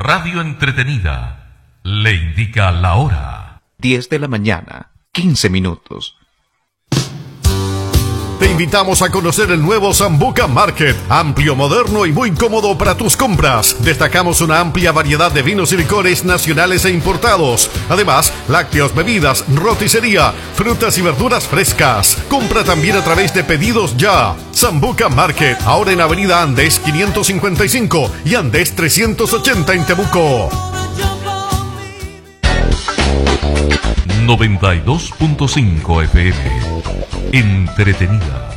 Radio Entretenida le indica la hora. 10 de la mañana, 15 minutos. Te invitamos a conocer el nuevo Sambuca Market, amplio, moderno y muy cómodo para tus compras. Destacamos una amplia variedad de vinos y licores nacionales e importados. Además, lácteos, bebidas, roticería, frutas y verduras frescas. Compra también a través de Pedidos Ya. Sambuca Market, ahora en Avenida Andes 555 y Andes 380 en Temuco. 92.5 FM. Entretenida.